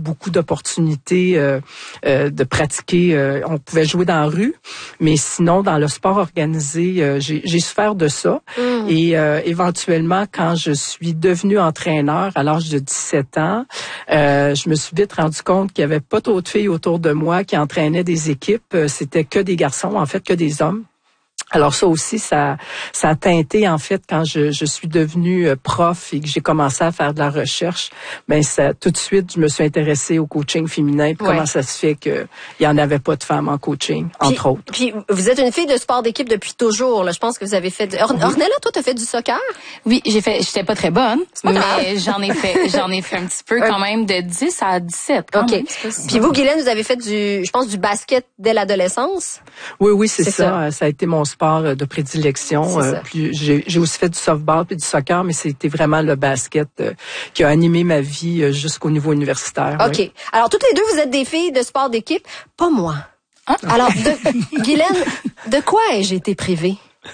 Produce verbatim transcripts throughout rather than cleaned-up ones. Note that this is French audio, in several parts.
beaucoup d'opportunités euh, euh, de pratiquer. Euh, on pouvait jouer dans la rue, mais sinon, dans le sport organisé, euh, j'ai, j'ai souffert de ça. Mm. Et euh, éventuellement, quand je suis devenue entraîneur à l'âge de dix-sept ans, euh, je me suis vite rendu compte qu'il y avait pas trop de filles autour de moi qui entraînaient des équipes. C'était que des garçons, en fait, que des hommes. Alors ça aussi, ça, ça a teinté en fait quand je, je suis devenue prof et que j'ai commencé à faire de la recherche. Ben ça, tout de suite, je me suis intéressée au coaching féminin. Puis ouais. Comment ça se fait que il y en avait pas de femmes en coaching, puis, entre autres. Puis vous êtes une fille de sport d'équipe depuis toujours. Là, je pense que vous avez fait. Or- oui. Ornella, toi, t'as fait du soccer? Oui, j'ai fait. J'étais pas très bonne, pas mais grave. j'en ai fait. J'en ai fait un petit peu quand même de dix à dix-sept. Quand ok. Même. Puis vous, Guylaine, vous avez fait du, je pense, du basket dès l'adolescence. Oui, oui, c'est, c'est ça. ça. Ça a été mon sport de prédilection. Euh, puis j'ai, j'ai aussi fait du softball puis du soccer, mais c'était vraiment le basket euh, qui a animé ma vie euh, jusqu'au niveau universitaire. OK. Oui. Alors, toutes les deux, vous êtes des filles de sport d'équipe. Pas moi. Hein? Alors, de, Guylaine, de quoi ai-je été privée?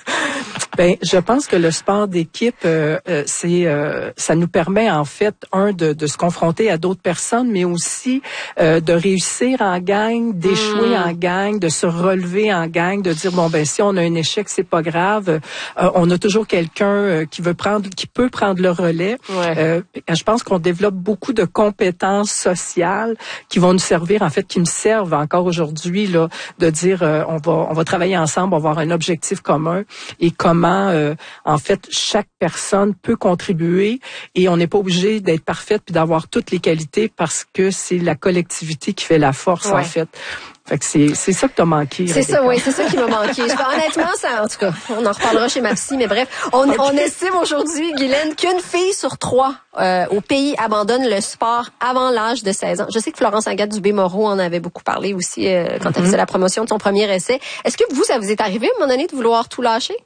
Ben, je pense que le sport d'équipe, euh, euh, c'est, euh, ça nous permet en fait un de, de se confronter à d'autres personnes, mais aussi euh, de réussir en gang, d'échouer mmh. en gang, de se relever en gang, de dire bon ben si on a un échec, c'est pas grave, euh, on a toujours quelqu'un euh, qui veut prendre, qui peut prendre le relais. Ouais. Euh, je pense qu'on développe beaucoup de compétences sociales qui vont nous servir, en fait, qui me servent encore aujourd'hui là, de dire euh, on va, on va travailler ensemble, on va avoir un objectif commun et comment Euh, en fait, chaque personne peut contribuer et on n'est pas obligé d'être parfaite puis d'avoir toutes les qualités parce que c'est la collectivité qui fait la force, ouais. en fait. Fait que c'est, c'est ça que t'as manqué. C'est ça, oui, c'est ça qui m'a manqué. Honnêtement, ça, en tout cas, on en reparlera chez ma psy, mais bref, on, okay. on estime aujourd'hui, Guylaine, qu'une fille sur trois euh, au pays abandonne le sport avant l'âge de seize ans. Je sais que Florence Anglade-Dubé-Moreau en avait beaucoup parlé aussi euh, quand mm-hmm. elle faisait la promotion de son premier essai. Est-ce que vous, ça vous est arrivé à un moment donné de vouloir tout lâcher?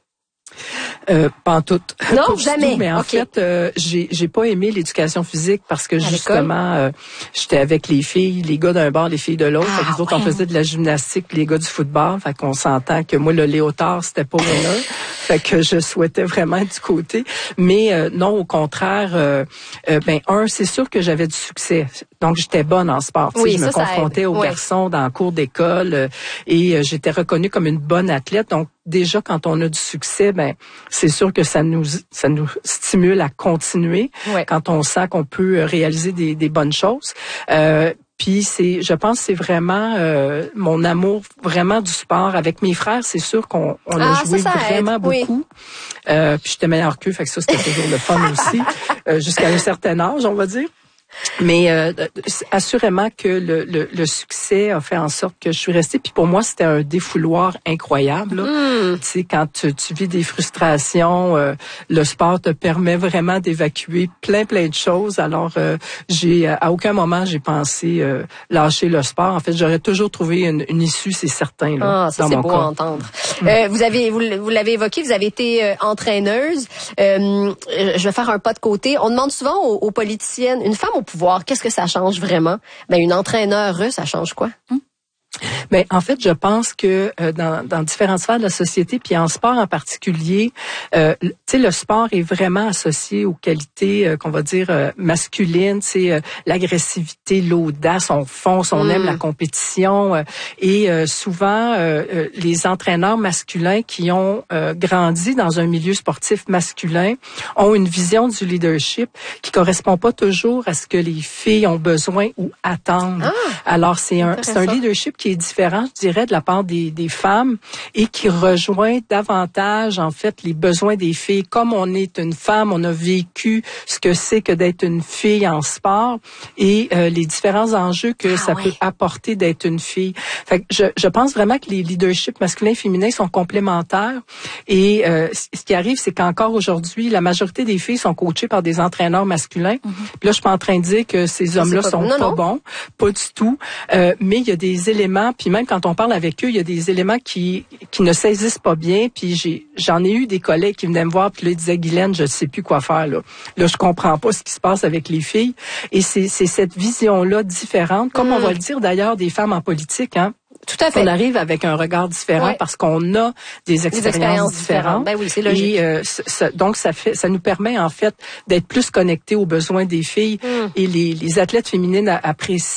Euh, pas en tout. Non, pas jamais. Tout, mais en okay. fait, euh, j'ai j'ai pas aimé l'éducation physique parce que à justement, euh, j'étais avec les filles, les gars d'un bord, les filles de l'autre. Ah, fait que les autres, ouais. on faisait de la gymnastique, les gars du football. Fait qu'on s'entend que moi, le léotard, c'était pas mon heure. Fait que je souhaitais vraiment être du côté. Mais euh, non, au contraire, euh, euh, ben un, c'est sûr que j'avais du succès. Donc, j'étais bonne en sport. Oui, je ça, me confrontais aux oui. garçons dans le cours d'école euh, et euh, j'étais reconnue comme une bonne athlète. Donc, déjà, quand on a du succès, ben c'est sûr que ça nous ça nous stimule à continuer ouais. quand on sent qu'on peut réaliser des, des bonnes choses. Euh, Puis c'est, je pense, que c'est vraiment euh, mon amour vraiment du sport. Avec mes frères, c'est sûr qu'on on a ah, joué ça, ça vraiment aide. beaucoup. Oui. Euh, puis j'étais meilleure qu'eux, fait que ça c'était toujours le fun aussi, euh, jusqu'à un certain âge, on va dire. Mais euh, assurément que le, le, le succès a fait en sorte que je suis restée. Puis pour moi, c'était un défouloir incroyable. Là. Mm. Tu sais, quand tu, tu vis des frustrations, euh, le sport te permet vraiment d'évacuer plein, plein de choses. Alors, euh, j'ai à aucun moment j'ai pensé euh, lâcher le sport. En fait, j'aurais toujours trouvé une, une issue, c'est certain. Là, ah, ça dans c'est mon beau cas. à entendre. Mm. Euh, vous avez, vous, vous l'avez évoqué, vous avez été euh, entraîneuse. Euh, je vais faire un pas de côté. On demande souvent aux, aux politiciennes, une femme au pouvoir, qu'est-ce que ça change vraiment? Ben, une entraîneur, ça change quoi? Hum? Mais en fait, je pense que euh, dans, dans différentes sphères de la société, puis en sport en particulier, euh, tu sais, le sport est vraiment associé aux qualités euh, qu'on va dire euh, masculines, c'est euh, l'agressivité, l'audace, on fonce, on mm. aime la compétition, euh, et euh, souvent euh, euh, les entraîneurs masculins qui ont euh, grandi dans un milieu sportif masculin ont une vision du leadership qui correspond pas toujours à ce que les filles ont besoin ou attendent. Ah, alors c'est un c'est un leadership qui est différent, je dirais, de la part des, des femmes et qui rejoint davantage, en fait, les besoins des filles. Comme on est une femme, on a vécu ce que c'est que d'être une fille en sport et euh, les différents enjeux que ah, ça oui. peut apporter d'être une fille. Fait que je, je pense vraiment que les leaderships masculins et féminins sont complémentaires et euh, ce qui arrive, c'est qu'encore aujourd'hui, la majorité des filles sont coachées par des entraîneurs masculins. Mm-hmm. Puis là, je suis pas en train de dire que ces hommes-là sont non, pas non. bons, pas du tout, euh, mais il y a des éléments, puis même quand on parle avec eux, il y a des éléments qui qui ne saisissent pas bien, puis j'ai j'en ai eu des collègues qui venaient me voir, puis là ils disaient Guylaine, je ne sais plus quoi faire là. Là, je comprends pas ce qui se passe avec les filles et c'est c'est cette vision-là différente, comme mmh. on va le dire d'ailleurs des femmes en politique, hein. Tout à fait. On arrive avec un regard différent ouais. parce qu'on a des expériences, des expériences différentes. différentes. Ben oui, c'est logique. Et euh, ça, donc ça fait, ça nous permet en fait d'être plus connectés aux besoins des filles. Mm. Et les, les athlètes féminines apprécient